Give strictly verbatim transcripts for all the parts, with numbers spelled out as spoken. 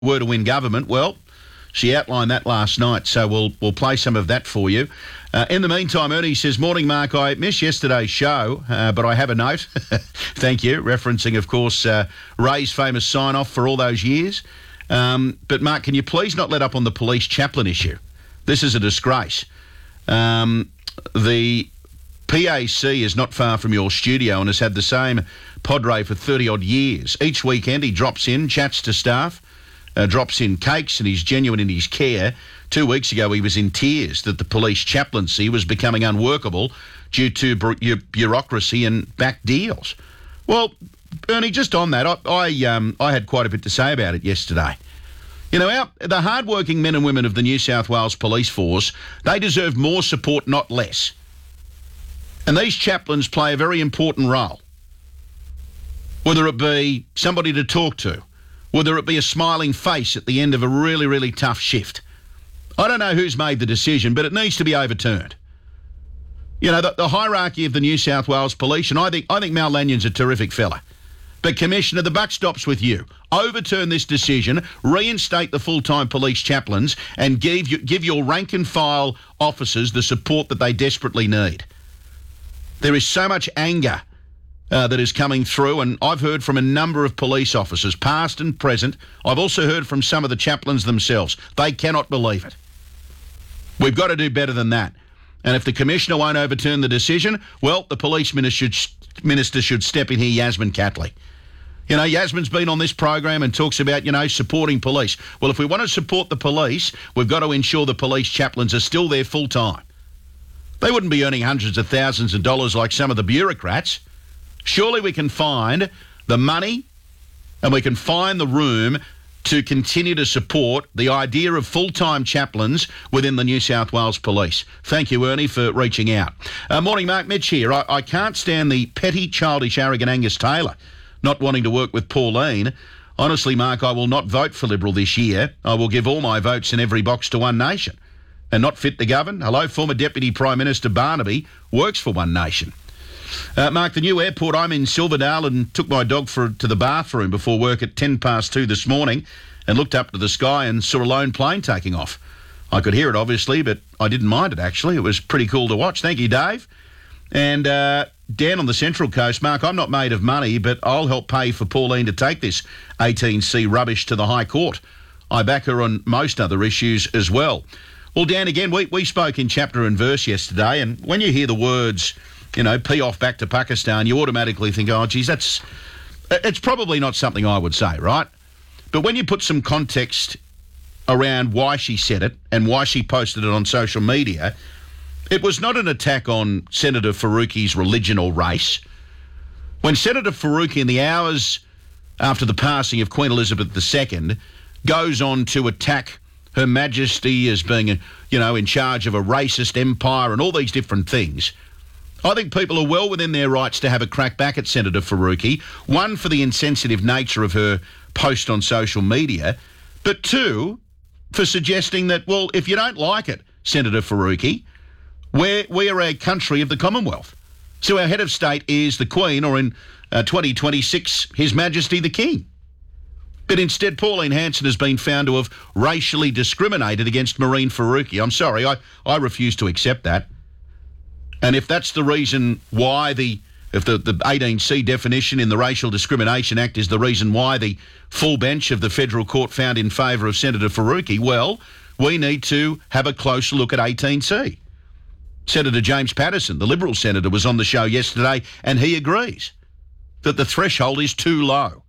were to win government, well, she outlined that last night, so we'll we'll play some of that for you. Uh, in the meantime, Ernie says, morning, Mark, I missed yesterday's show, uh, but I have a note. Thank you. Referencing, of course, uh, Ray's famous sign-off for all those years. Um, but, Mark, can you please not let up on the police chaplain issue? This is a disgrace. Um, the P A C is not far from your studio and has had the same padre for thirty-odd years. Each weekend he drops in, chats to staff, uh, drops in cakes, and he's genuine in his care. Two weeks ago he was in tears that the police chaplaincy was becoming unworkable due to bu- bureaucracy and back deals. Well, Ernie, just on that, I I, um, I had quite a bit to say about it yesterday. You know, our, the hard-working men and women of the New South Wales Police Force, they deserve more support, not less. And these chaplains play a very important role. Whether it be somebody to talk to, whether it be a smiling face at the end of a really, really tough shift. I don't know who's made the decision, but it needs to be overturned. You know, the, the hierarchy of the New South Wales Police, and I think I think Mal Lanyon's a terrific fella. But, Commissioner, the buck stops with you. Overturn this decision, reinstate the full-time police chaplains, and give, you, give your rank-and-file officers the support that they desperately need. There is so much anger uh, that is coming through, and I've heard from a number of police officers, past and present. I've also heard from some of the chaplains themselves. They cannot believe it. We've got to do better than that. And if the Commissioner won't overturn the decision, well, the Police Minister should, minister should step in here, Yasmin Catley. You know, Yasmin's been on this program and talks about, you know, supporting police. Well, if we want to support the police, we've got to ensure the police chaplains are still there full-time. They wouldn't be earning hundreds of thousands of dollars like some of the bureaucrats. Surely we can find the money and we can find the room to continue to support the idea of full-time chaplains within the New South Wales Police. Thank you, Ernie, for reaching out. Uh, morning, Mark. Mitch here. I, I can't stand the petty, childish, arrogant Angus Taylor not wanting to work with Pauline. Honestly, Mark, I will not vote for Liberal this year. I will give all my votes in every box to One Nation. And not fit to govern? Hello, former Deputy Prime Minister Barnaby works for One Nation. Uh, Mark, the new airport, I'm in Silverdale and took my dog for to the bathroom before work at ten past two this morning and looked up to the sky and saw a lone plane taking off. I could hear it, obviously, but I didn't mind it, actually. It was pretty cool to watch. Thank you, Dave. And uh, down on the Central Coast, Mark, I'm not made of money, but I'll help pay for Pauline to take this eighteen C rubbish to the High Court. I back her on most other issues as well. Well, Dan, again, we, we spoke in chapter and verse yesterday, and when you hear the words, you know, pee off back to Pakistan, you automatically think, oh, geez, that's... It's probably not something I would say, right? But when you put some context around why she said it and why she posted it on social media, it was not an attack on Senator Faruqi's religion or race. When Senator Faruqi, in the hours after the passing of Queen Elizabeth the Second, goes on to attack Her Majesty as being, you know, in charge of a racist empire and all these different things, I think people are well within their rights to have a crack back at Senator Faruqi. One, for the insensitive nature of her post on social media, but two, for suggesting that, well, if you don't like it, Senator Faruqi, we're, we are a country of the Commonwealth. So our head of state is the Queen, or in uh, twenty twenty-six, His Majesty the King. But instead, Pauline Hanson has been found to have racially discriminated against Mehreen Faruqi. I'm sorry, I, I refuse to accept that. And if that's the reason why the, if the, the eighteen C definition in the Racial Discrimination Act is the reason why the full bench of the federal court found in favour of Senator Faruqi, well, we need to have a closer look at eighteen C. Senator James Patterson, the Liberal senator, was on the show yesterday and he agrees that the threshold is too low.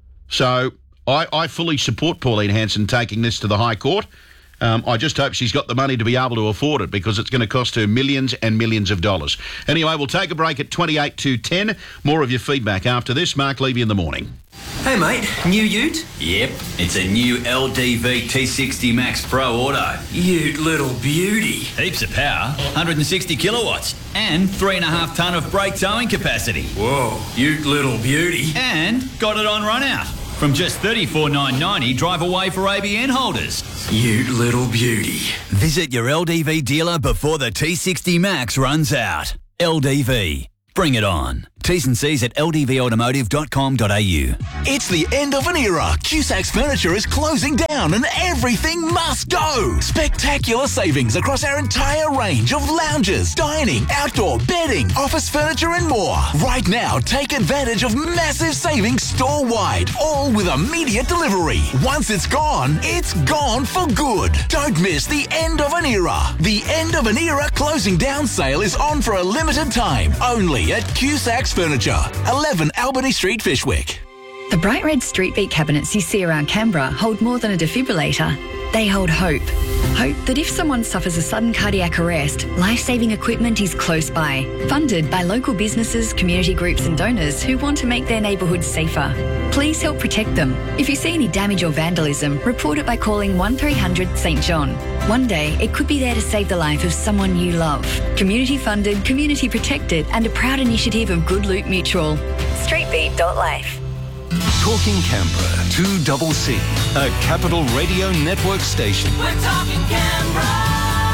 So I, I fully support Pauline Hanson taking this to the High Court. Um, I just hope she's got the money to be able to afford it because it's going to cost her millions and millions of dollars. Anyway, we'll take a break at twenty-eight to ten. More of your feedback after this. Mark Levy in the morning. Hey mate, new ute? Yep, it's a new L D V T sixty Max Pro Auto. Ute little beauty. Heaps of power, one hundred sixty kilowatts, and three and a half tonne of brake towing capacity. Whoa, ute little beauty. And got it on run out. From just thirty-four thousand nine hundred ninety dollars, drive away for A B N holders. Ute little beauty. Visit your L D V dealer before the T sixty Max runs out. L D V. Bring it on. T's and C's at l d v automotive dot com dot a u. It's the end of an era. Cusacks Furniture is closing down and everything must go. Spectacular savings across our entire range of lounges, dining, outdoor, bedding, office furniture and more. Right now, take advantage of massive savings store-wide, all with immediate delivery. Once it's gone, it's gone for good. Don't miss the end of an era. The end of an era closing down sale is on for a limited time, only at Cusacks Furniture, eleven Albany Street, Fishwick. The bright red street beat cabinets you see around Canberra hold more than a defibrillator. They hold hope. Hope that if someone suffers a sudden cardiac arrest, life-saving equipment is close by. Funded by local businesses, community groups and donors who want to make their neighbourhoods safer. Please help protect them. If you see any damage or vandalism, report it by calling one three hundred St John. One day, it could be there to save the life of someone you love. Community funded, community protected and a proud initiative of Good Loot Mutual. streetbeat dot life. Talking Canberra, two C C, a Capital Radio Network station. We're talking Canberra.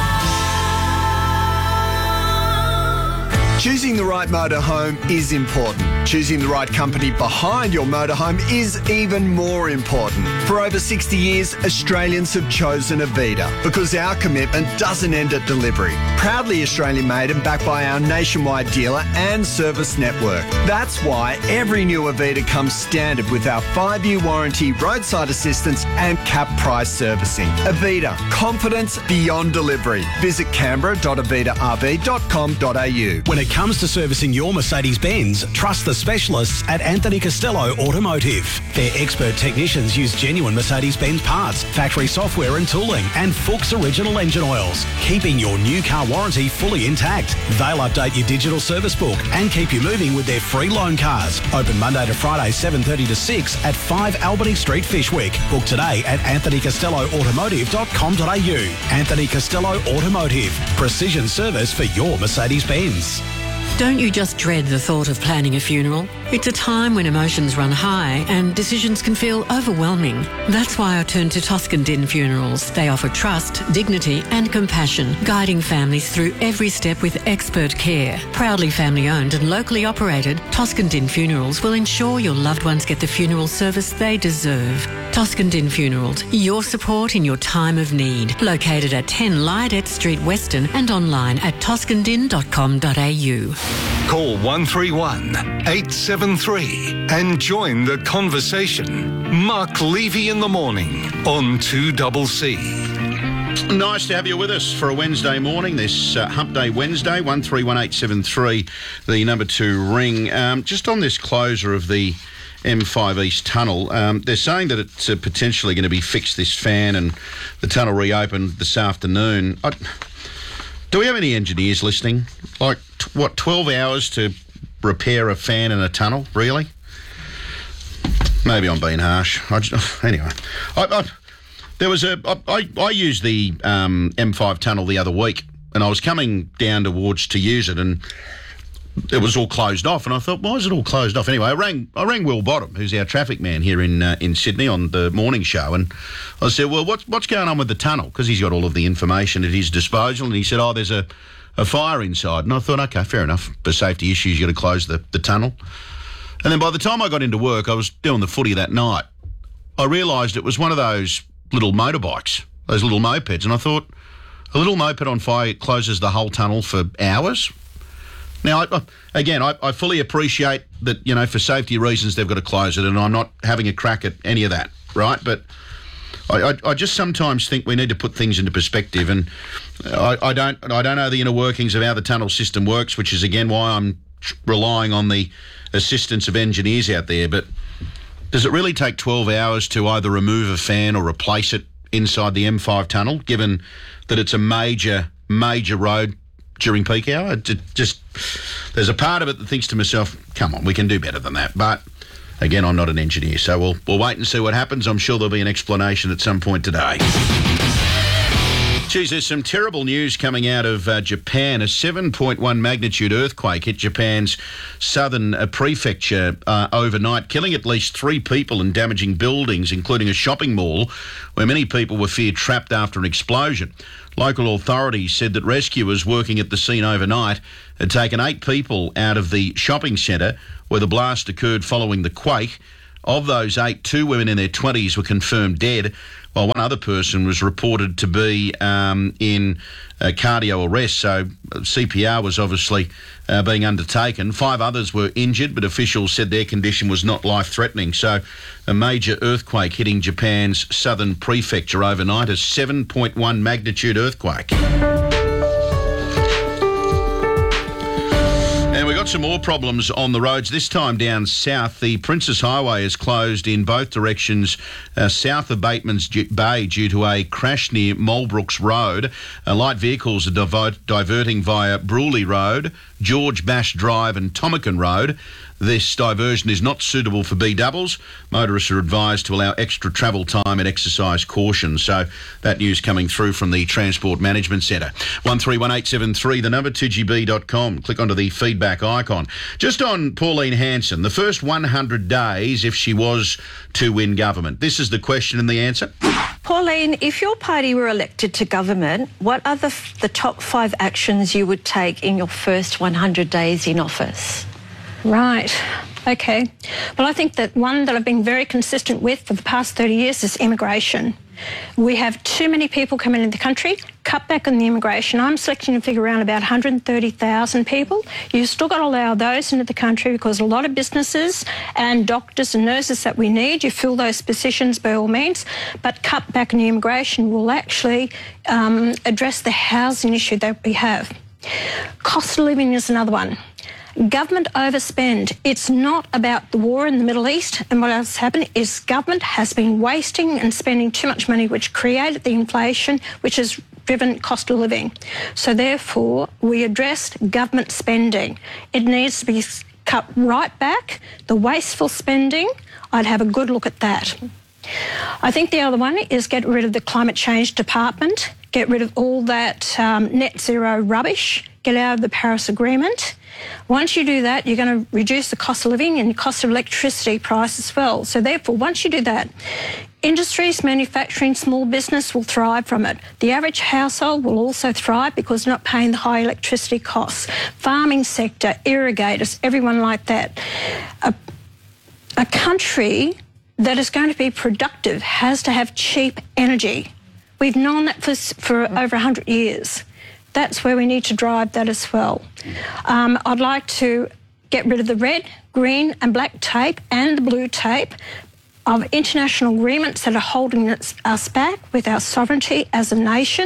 Choosing the right motorhome is important. Choosing the right company behind your motorhome is even more important. For over sixty years, Australians have chosen Avita because our commitment doesn't end at delivery. Proudly Australian made and backed by our nationwide dealer and service network. That's why every new Avita comes standard with our five-year warranty, roadside assistance and cap price servicing. Avita, confidence beyond delivery. Visit canberra dot avita r v dot com dot a u. When it comes to servicing your Mercedes-Benz, trust the specialists at Anthony Costello Automotive. Their expert technicians use genuine Mercedes-Benz parts, factory software and tooling, and Fuchs original engine oils, keeping your new car warranty fully intact. They'll update your digital service book and keep you moving with their free loan cars. Open Monday to Friday, seven thirty to six at five Albany Street, Fishwick. Book today at anthony costello automotive dot com dot a u. Anthony Costello Automotive. Precision service for your Mercedes-Benz. Don't you just dread the thought of planning a funeral? It's a time when emotions run high and decisions can feel overwhelming. That's why I turn to Toscan Din Funerals. They offer trust, dignity and compassion, guiding families through every step with expert care. Proudly family owned and locally operated, Toscan Din Funerals will ensure your loved ones get the funeral service they deserve. Toscan Din Funerals, your support in your time of need. Located at ten Lydet Street, Weston and online at toscan din dot com dot a u. Call one three one, eight seven three and join the conversation. Mark Levy in the morning on two C C. Nice to have you with us for a Wednesday morning, this uh, Hump Day Wednesday, one three one eight seven three, the number to ring. Um, just on this closure of the M five East Tunnel, um, they're saying that it's uh, potentially going to be fixed, this fan, and the tunnel reopened this afternoon. I, do we have any engineers listening? Like, t- what, twelve hours to repair a fan in a tunnel? Really? Maybe I'm being harsh. I just, anyway, I, I, there was a. I, I, I used the um, M five tunnel the other week, and I was coming down towards to use it, and it was all closed off. And I thought, why is it all closed off anyway? I rang. I rang Will Bottom, who's our traffic man here in uh, in Sydney on the morning show, and I said, well, what's what's going on with the tunnel? Because he's got all of the information at his disposal, and he said, oh, there's a. a fire inside. And I thought, OK, fair enough. For safety issues, you've got to close the, the tunnel. And then by the time I got into work, I was doing the footy that night, I realised it was one of those little motorbikes, those little mopeds. And I thought, a little moped on fire closes the whole tunnel for hours? Now, I, I, again, I, I fully appreciate that, you know, for safety reasons, they've got to close it, and I'm not having a crack at any of that, right? But I, I, I just sometimes think we need to put things into perspective, and I, I don't I don't know the inner workings of how the tunnel system works, which is again why I'm relying on the assistance of engineers out there. But does it really take twelve hours to either remove a fan or replace it inside the M five tunnel, given that it's a major major road during peak hour? It just there's a part of it that thinks to myself, come on, we can do better than that. But again, I'm not an engineer, so we'll we'll wait and see what happens. I'm sure there'll be an explanation at some point today. Geez, there's some terrible news coming out of uh, Japan. A seven point one magnitude earthquake hit Japan's southern uh, prefecture uh, overnight, killing at least three people and damaging buildings, including a shopping mall where many people were feared trapped after an explosion. Local authorities said that rescuers working at the scene overnight had taken eight people out of the shopping centre where the blast occurred following the quake. Of those eight, two women in their twenties were confirmed dead, while one other person was reported to be um, in uh, cardio arrest. So C P R was obviously uh, being undertaken. Five others were injured, but officials said their condition was not life-threatening. So a major earthquake hitting Japan's southern prefecture overnight, a seven point one magnitude earthquake. And we've got some more problems on the roads, this time down south. The Princes Highway is closed in both directions uh, south of Bateman's Bay due to a crash near Mulbrooks Road. Uh, light vehicles are diver- diverting via Bruley Road, George Bash Drive and Tomakin Road. This diversion is not suitable for B-doubles. Motorists are advised to allow extra travel time and exercise caution. So that news coming through from the Transport Management Centre. one three one eight seven three, the number two G B dot com. Click onto the feedback icon. Just on Pauline Hanson, the first one hundred days if she was to win government. This is the question and the answer. Pauline, if your party were elected to government, what are the, f- the top five actions you would take in your first one hundred days in office? Right. Okay. Well, I think that one that I've been very consistent with for the past thirty years is immigration. We have too many people coming into the country. Cut back on the immigration. I'm selecting a figure around about one hundred thirty thousand people. You've still got to allow those into the country because a lot of businesses and doctors and nurses that we need, you fill those positions by all means, but cut back on the immigration will actually um, address the housing issue that we have. Cost of living is another one. Government overspend. It's not about the war in the Middle East and what else happened is government has been wasting and spending too much money, which created the inflation, which has driven cost of living. So therefore, we addressed government spending. It needs to be cut right back. The wasteful spending, I'd have a good look at that. I think the other one is get rid of the Climate Change Department, get rid of all that um, net zero rubbish, get out of the Paris Agreement. Once you do that, you're going to reduce the cost of living and the cost of electricity price as well. So therefore, once you do that, industries, manufacturing, small business will thrive from it. The average household will also thrive because they're not paying the high electricity costs. Farming sector, irrigators, everyone like that. A, a country that is going to be productive has to have cheap energy. We've known that for, for over one hundred years. That's where we need to drive that as well. Um, I'd like to get rid of the red, green and black tape and the blue tape of international agreements that are holding us, us back with our sovereignty as a nation,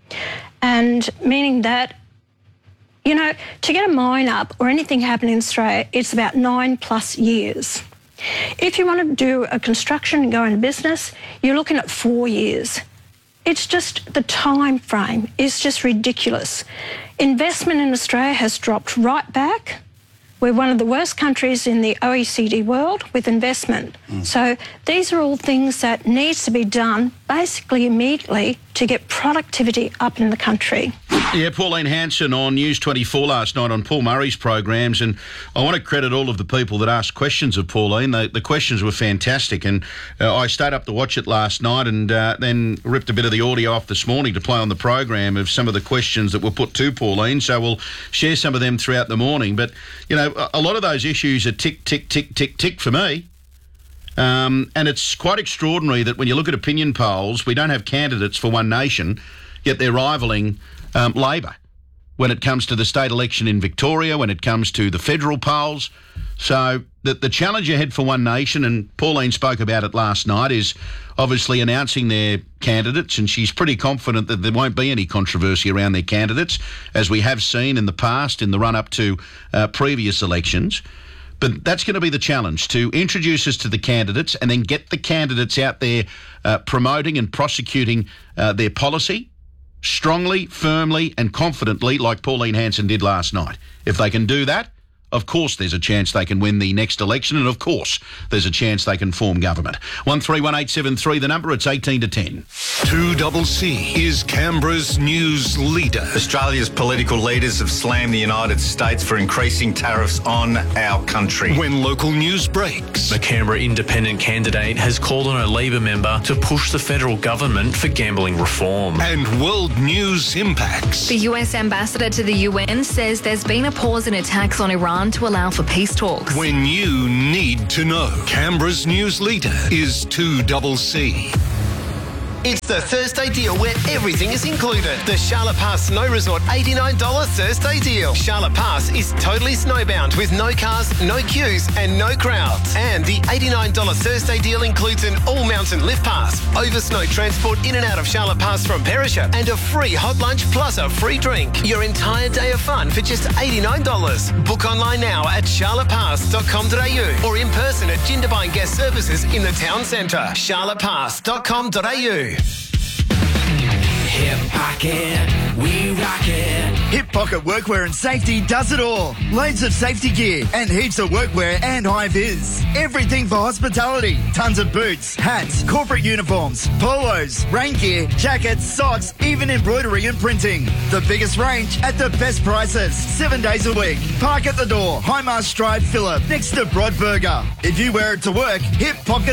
and meaning that, you know, to get a mine up or anything happen in Australia, it's about nine plus years. If you want to do a construction and go into business, you're looking at four years. It's just the time frame is just ridiculous. Investment in Australia has dropped right back. We're one of the worst countries in the O E C D world with investment. Mm. So these are all things that needs to be done basically immediately to get productivity up in the country. Yeah, Pauline Hanson on News twenty-four last night on Paul Murray's programs, and I want to credit all of the people that asked questions of Pauline. The, the questions were fantastic, and uh, I stayed up to watch it last night and uh, then ripped a bit of the audio off this morning to play on the program of some of the questions that were put to Pauline, so we'll share some of them throughout the morning. But, you know, a, a lot of those issues are tick, tick, tick, tick, tick for me. Um, and it's quite extraordinary that when you look at opinion polls, we don't have candidates for One Nation, yet they're rivalling Um, Labor when it comes to the state election in Victoria, when it comes to the federal polls. So the, the challenge ahead for One Nation, and Pauline spoke about it last night, is obviously announcing their candidates, and she's pretty confident that there won't be any controversy around their candidates, as we have seen in the past in the run-up to uh, previous elections. But that's going to be the challenge, to introduce us to the candidates and then get the candidates out there uh, promoting and prosecuting uh, their policy strongly, firmly and confidently, like Pauline Hanson did last night. If they can do that, of course there's a chance they can win the next election, and of course there's a chance they can form government. one three one eight seven three, the number, it's eighteen to ten. two C C is Canberra's news leader. Australia's political leaders have slammed the United States for increasing tariffs on our country. When local news breaks, the Canberra Independent candidate has called on a Labor member to push the federal government for gambling reform. And world news impacts. The U S ambassador to the U N says there's been a pause in attacks on Iran to allow for peace talks. When you need to know, Canberra's news leader is two C C. It's the Thursday deal where everything is included. The Charlotte Pass Snow Resort eighty-nine dollars Thursday deal. Charlotte Pass is totally snowbound with no cars, no queues and no crowds. And the eighty-nine dollars Thursday deal includes an all-mountain lift pass, over snow transport in and out of Charlotte Pass from Perisher, and a free hot lunch plus a free drink. Your entire day of fun for just eighty-nine dollars. Book online now at charlotte pass dot com dot a u or in person at Jindabyne Guest Services in the town centre. charlotte pass dot com dot a u. Hip Pocket, we rock it. Hip Pocket Workwear and Safety does it all. Loads of safety gear and heaps of workwear and high vis. Everything for hospitality. Tons of boots, hats, corporate uniforms, polos, rain gear, jackets, socks, even embroidery and printing. The biggest range at the best prices. Seven days a week. Park at the door. Highmast Drive, Phillip, next to Broadburger. If you wear it to work, Hip Pocket